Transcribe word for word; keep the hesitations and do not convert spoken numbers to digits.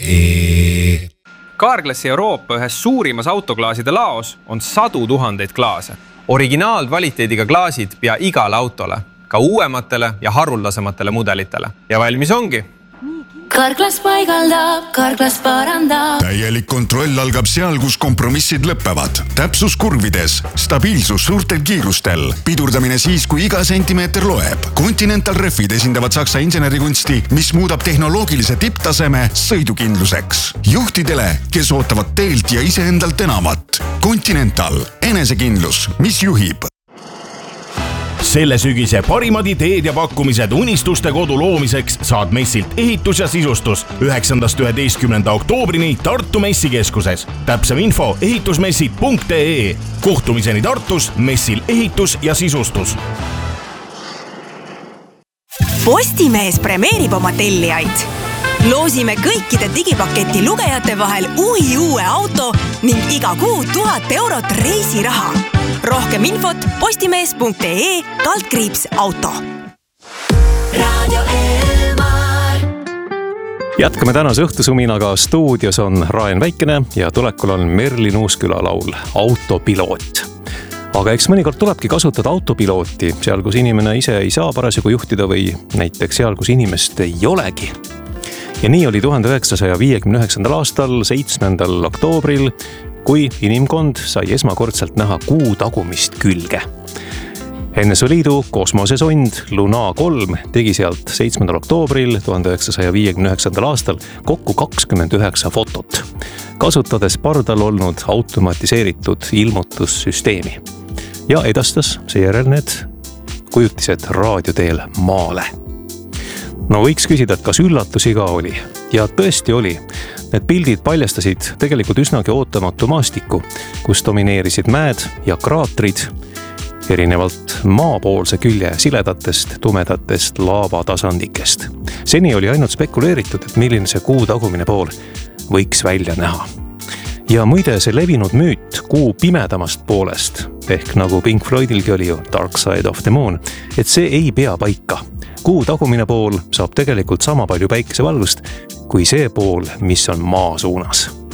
Carglassi Euroopa ühes suurimas autoklaaside laos on sadu tuhandeid klaase. Originaalkvaliteediga klaasid pea igale autole, ka uuematele ja haruldasematele mudelitele. Ja valmis ongi. Carglass paigaldab, Carglass parandab. Täielik kontroll algab seal, kus kompromissid lõppevad. Täpsus kurvides, stabiilsus suurtel kiirustel, pidurdamine siis, kui iga sentimeeter loeb. Continental Refid esindavad Saksa insenerikunsti, mis muudab tehnoloogilise tipptaseme sõidukindluseks. Juhtidele, kes ootavad teelt ja iseendalt enamat. Continental, enesekindlus, mis juhib. Selle sügise parimad ideed ja pakkumised unistuste kodu loomiseks saad messilt ehitus ja sisustus üheksandast üheteistkümnenda oktoobrini Tartu messikeskuses. Täpsem info ehitusmessid punkt ee. Kohtumiseni Tartus, messil ehitus ja sisustus. Postimees premeerib oma tellijaid. Loosime kõikide digipaketi lugejate vahel uhi uue auto ning iga kuu tuhat eurot reisiraha. Rohkem infot postimees punkt ee kaldkriips auto. Radio Elmar. Jätkame tänase õhtusuminaga. Stuudios on Raen Väikene ja tulekul on Merlin Uusküla laul Autopiloot. Aga eks mõnikord tulebki kasutada autopilooti seal, kus inimene ise ei saa parasjagu juhtida või näiteks seal, kus inimest ei olegi. Ja nii oli tuhande üheksasaja viiekümne üheksandal aastal seitsmendal oktoobril, kui inimkond sai esmakordselt näha kuu tagumist külge. N S O Liidu kosmosesond Luna kolm tegi sealt seitsmendal oktoobril tuhande üheksasaja viiekümne üheksandal aastal kokku kakskümmend üheksa fotot, kasutades pardal olnud automatiseeritud ilmutussüsteemi ja edastas seejärel need kujutised raadioteel maale. No võiks küsida, et kas üllatusi ka oli. Ja tõesti oli. Need pildid paljastasid tegelikult üsnagi ootamatu maastiku, kus domineerisid mäed ja kraatrid, erinevalt maapoolse külje siledatest, tumedatest laabatasandikest. Seni oli ainult spekuleeritud, et milline see kuu tagumine pool võiks välja näha. Ja muide see levinud müüt kuu pimedamast poolest, ehk nagu Pink Floydilgi oli ju Dark Side of the Moon, et see ei pea paika. Kuu tagumine pool saab tegelikult sama palju päikesevalgust kui see pool, mis on maa suunas.